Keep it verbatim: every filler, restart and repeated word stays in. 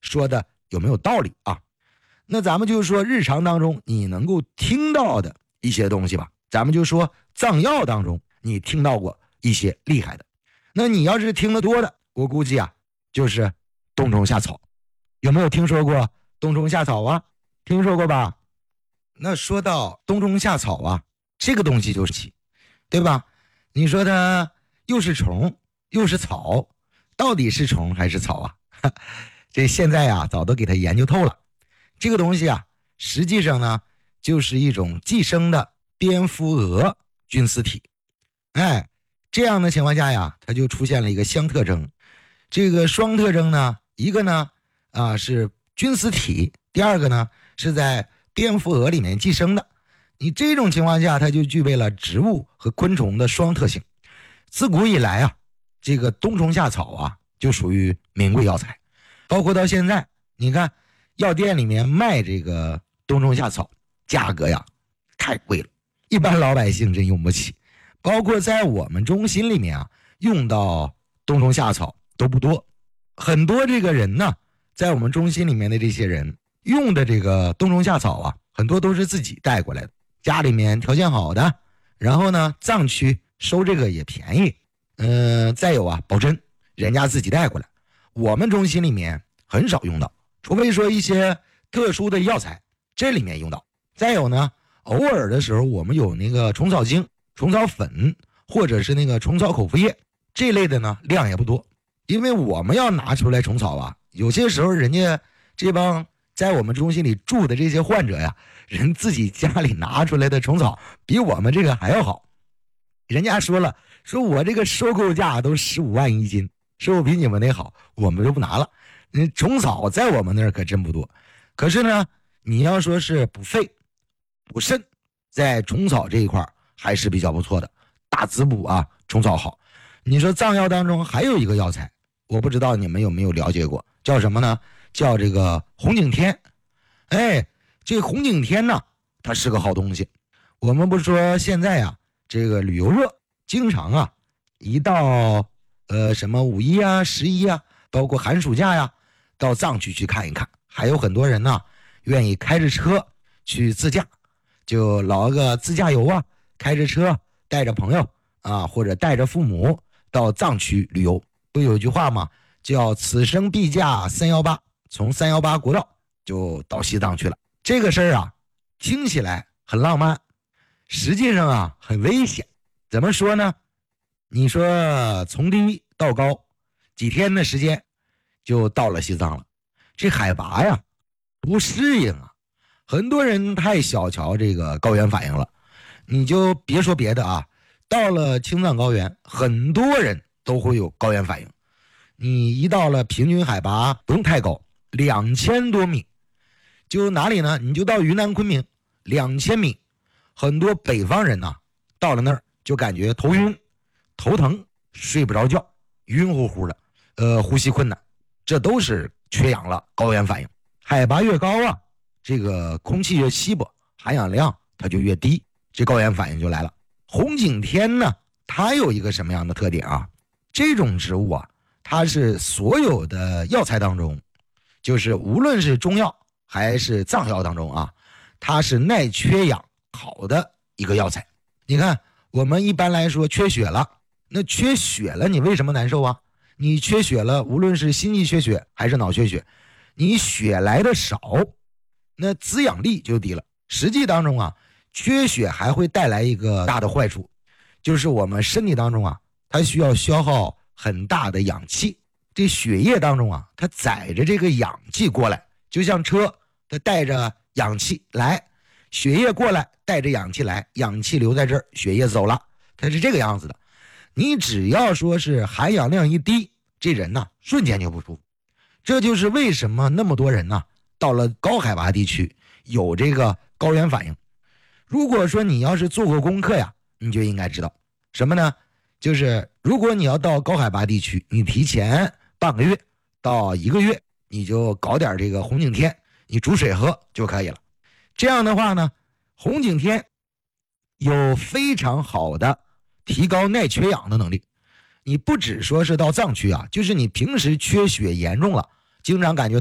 说的有没有道理啊？那咱们就说日常当中你能够听到的一些东西吧，咱们就说藏药当中你听到过一些厉害的。那你要是听得多的，我估计啊就是冬虫夏草。有没有听说过冬虫夏草啊？听说过吧？那说到冬虫夏草啊，这个东西就是奇，对吧？你说它又是虫又是草，到底是虫还是草啊？这现在啊早都给它研究透了。这个东西啊实际上呢就是一种寄生的蝙蝠蛾菌丝体。哎，这样的情况下呀，它就出现了一个相特征。这个双特征呢，一个呢啊是菌丝体，第二个呢是在蝙蝠蛾里面寄生的。你这种情况下，它就具备了植物和昆虫的双特性。自古以来啊，这个冬虫夏草啊就属于名贵药材，包括到现在，你看药店里面卖这个冬虫夏草，价格呀太贵了，一般老百姓真用不起。包括在我们中心里面啊，用到冬虫夏草都不多。很多这个人呢，在我们中心里面的这些人用的这个冬虫夏草啊，很多都是自己带过来的，家里面条件好的，然后呢藏区收这个也便宜，嗯、呃，再有啊保真，人家自己带过来，我们中心里面很少用到，除非说一些特殊的药材，这里面用到。再有呢，偶尔的时候我们有那个虫草精、虫草粉，或者是那个虫草口服液，这类的呢量也不多，因为我们要拿出来虫草啊，有些时候人家这帮在我们中心里住的这些患者呀，人自己家里拿出来的虫草比我们这个还要好。人家说了，说我这个收购价都十五万一斤，收购比你们那好，我们就不拿了。嗯，虫草在我们那儿可真不多，可是呢，你要说是补肺、补肾，在虫草这一块还是比较不错的，大滋补啊，虫草好。你说藏药当中还有一个药材，我不知道你们有没有了解过，叫什么呢？叫这个红景天。哎，这个红景天呢，它是个好东西。我们不是说现在啊，这个旅游热，经常啊，一到呃什么五一啊、十一啊，包括寒暑假呀，到藏区去看一看。还有很多人呢，愿意开着车去自驾，就老个自驾游啊，开着车带着朋友啊，或者带着父母到藏区旅游。不有一句话嘛，叫此生必驾三幺八，从三幺八国道就到西藏去了。这个事儿啊，听起来很浪漫，实际上啊很危险。怎么说呢？你说从低到高几天的时间就到了西藏了，这海拔呀不适应啊，很多人太小瞧这个高原反应了。你就别说别的啊，到了青藏高原，很多人都会有高原反应。你一到了平均海拔不用太高，两千多米，就哪里呢？你就到云南昆明两千米，很多北方人呐，到了那儿就感觉头晕、头疼、睡不着觉、晕乎乎的，呃，呼吸困难，这都是缺氧了，高原反应。海拔越高啊，这个空气越稀薄，含氧量它就越低，这高原反应就来了。红景天呢，它有一个什么样的特点啊？这种植物啊，它是所有的药材当中，就是无论是中药还是藏药当中啊，它是耐缺氧好的一个药材。你看我们一般来说缺血了，那缺血了你为什么难受啊？你缺血了，无论是心肌缺血还是脑缺血，你血来的少，那滋养力就低了。实际当中啊，缺血还会带来一个大的坏处，就是我们身体当中啊，它需要消耗很大的氧气，这血液当中啊，它载着这个氧气过来，就像车它带着氧气来，血液过来带着氧气来，氧气留在这儿，血液走了，它是这个样子的。你只要说是含氧量一低，这人呢瞬间就不舒服。这就是为什么那么多人呢到了高海拔地区有这个高原反应。如果说你要是做过功课呀，你就应该知道什么呢？就是如果你要到高海拔地区，你提前半个月到一个月，你就搞点这个红景天，你煮水喝就可以了。这样的话呢，红景天有非常好的提高耐缺氧的能力。你不只说是到藏区啊，就是你平时缺血严重了，经常感觉